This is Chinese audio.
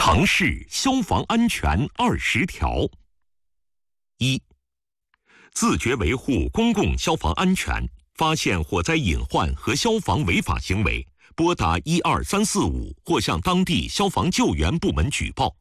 城市消防安全20条。1、自觉维护公共消防安全，发现火灾隐患和消防违法行为，拨打12345或向当地消防救援部门举报。